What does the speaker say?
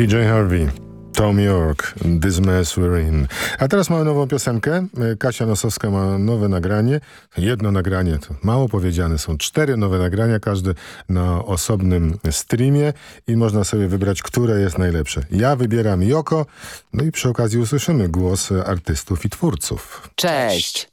PJ Harvey, Tom York, This Mess We're In. A teraz mamy nową piosenkę. Kasia Nosowska ma nowe nagranie. Jedno nagranie, to mało powiedziane. Są 4 nowe nagrania, każdy na osobnym streamie i można sobie wybrać, które jest najlepsze. Ja wybieram Yoko, no i przy okazji usłyszymy głos artystów i twórców. Cześć!